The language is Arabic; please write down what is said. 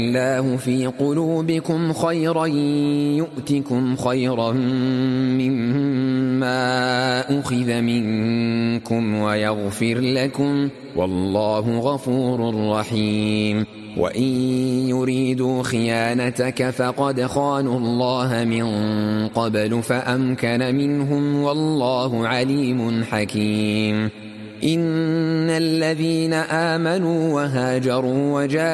الله في قلوبكم خيرا يؤتكم خيرا مما أخذ منكم ويغفر لكم والله غفور رحيم. وإن يريدوا خيانتك فقد خانوا الله من قبل فأمكن منهم والله عليم حكيم. إن الذين آمنوا وهاجروا وجاهدوا